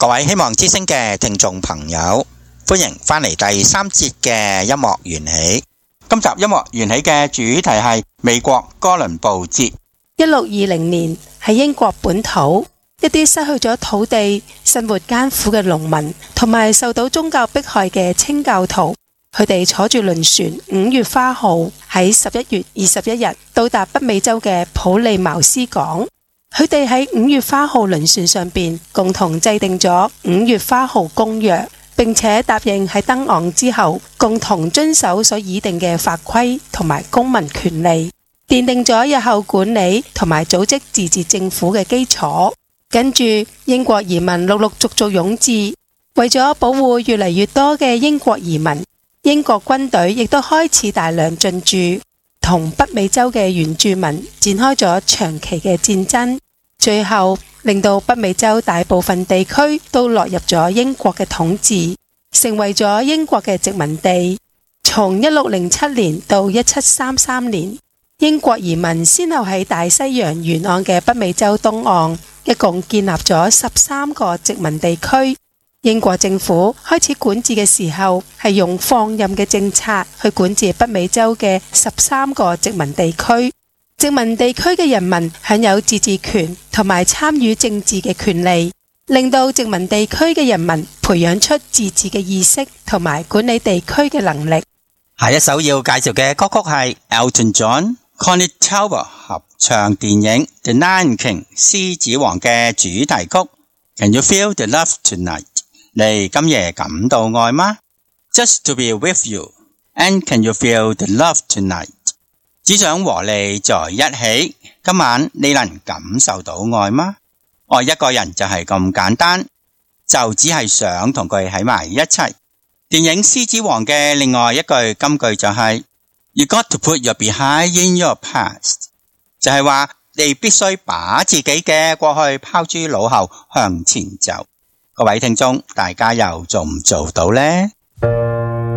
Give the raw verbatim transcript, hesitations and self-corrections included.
各位希望之聲嘅聽眾朋友，歡迎返嚟第三節嘅音樂緣起。今集音樂緣起嘅主題係美國哥倫布節。 一六二零年喺英國本土，一啲失去咗土地、生活艱苦嘅農民，同埋受到宗教迫害嘅清教徒，佢哋坐住輪船五月花號喺十一月二十一日到達北美洲嘅普利茅斯港。佢哋喺五月花號輪船上邊共同制定咗五月花號公約，並且答應喺登岸之後共同遵守所擬定嘅法規同埋公民權利，奠定咗日後管理同埋組織自治政府嘅基礎。跟住英國移民陸陸續續湧至，為咗保護越嚟越多嘅英國移民，英國軍隊亦都開始大量進駐，同北美洲嘅原住民展開咗長期嘅戰爭，最後令到北美洲大部分地區都落入咗英國嘅統治，成為咗英國嘅殖民地。從一六零七年到一七三三年，英國移民先後喺大西洋沿岸嘅北美洲東岸，一共建立咗十三個殖民地區。英國政府開始管治嘅時候，係用放任嘅政策去管治北美洲嘅十三個殖民地區。殖民地區嘅人民享有自治權同埋參與政治嘅權利，令到殖民地區嘅人民培養出自治嘅意識同埋管理地區嘅能力。 下一首要介紹嘅歌曲係 Elton John、Connie Tower 合唱電影《The Lion King》獅子王嘅主題曲。Can you feel the love tonight？ 你今夜感到愛嗎？ Just to be with you and can you feel the love tonight？ 只想和你在一起，今晚你能感受到愛嗎？愛一個人就係咁簡單，就只係想同佢喺埋一齊。電影《獅子王》嘅另外一句金句就係 You got to put your behind in your past， 就係話你必須把自己嘅過去拋諸腦後向前走。各位聽眾，大家又做唔做到呢？